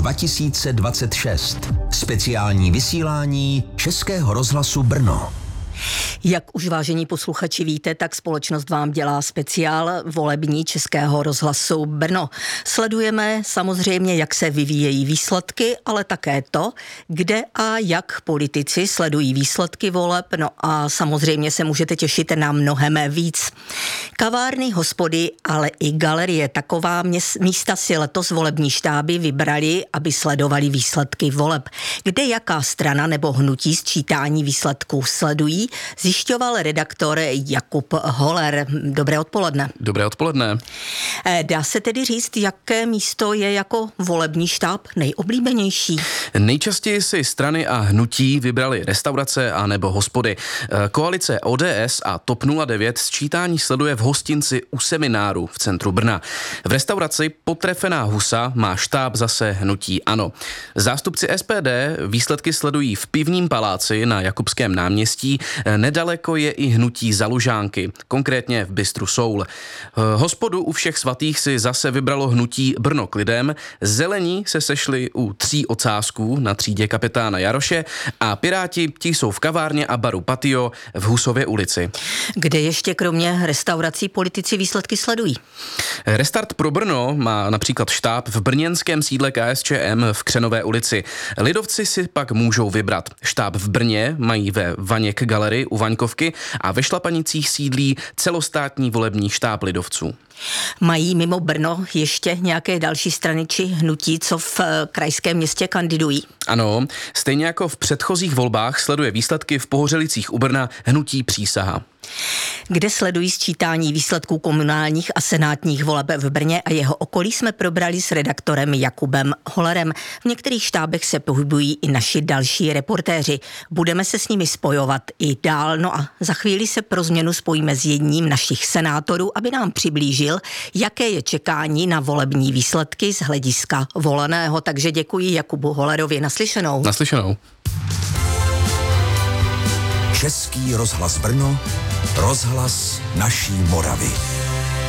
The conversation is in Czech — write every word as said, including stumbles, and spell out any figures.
dva tisíce dvacet šest. Speciální vysílání Českého rozhlasu Brno. Jak už vážení posluchači víte, tak společnost vám dělá speciál volební Českého rozhlasu Brno. Sledujeme samozřejmě, jak se vyvíjejí výsledky, ale také to, kde a jak politici sledují výsledky voleb, no a samozřejmě se můžete těšit na mnohem víc. Kavárny, hospody, ale i galerie, taková místa si letos volební štáby vybrali, aby sledovali výsledky voleb. Kde jaká strana nebo hnutí sčítání výsledků sledují, zjišťoval redaktor Jakub Holer. Dobré odpoledne. Dobré odpoledne. Dá se tedy říct, jaké místo je jako volební štáb nejoblíbenější? Nejčastěji si strany a hnutí vybrali restaurace a nebo hospody. Koalice O D S a TOP nula devět sčítání sleduje v hostinci u Semináru v centru Brna. V restauraci Potrefená husa má štáb zase hnutí ANO. Zástupci S P D výsledky sledují v Pivním paláci na Jakubském náměstí. Nedaleko je i hnutí Za Lužánky, konkrétně v Bistru Soul. Hospodu u Všech svatých si zase vybralo hnutí Brno k lidem, Zelení se sešli u Tří ocásků na třídě kapitána Jaroše a Piráti ti jsou v kavárně a baru Patio v Husově ulici. Kde ještě kromě restaurací politici výsledky sledují? Restart pro Brno má například štáb v brněnském sídle K S Č M v Křenové ulici. Lidovci si pak můžou vybrat. Štáb v Brně mají ve Vaněk galerii u Vaňkovky a ve Šlapanicích sídlí celostátní volební štáb lidovců. Mají mimo Brno ještě nějaké další strany či hnutí, co v krajském městě kandidují? Ano, stejně jako v předchozích volbách sleduje výsledky v Pohořelicích u Brna hnutí Přísaha. Kde sledují sčítání výsledků komunálních a senátních voleb v Brně a jeho okolí jsme probrali s redaktorem Jakubem Holerem. V některých štábech se pohybují i naši další reportéři. Budeme se s nimi spojovat i dál, no a za chvíli se pro změnu spojíme s jedním našich senátorů, aby nám přiblížil, jaké je čekání na volební výsledky z hlediska voleného. Takže děkuji Jakubu Holerovi. Naslyšenou. Naslyšenou. Český rozhlas Brno, rozhlas naší Moravy.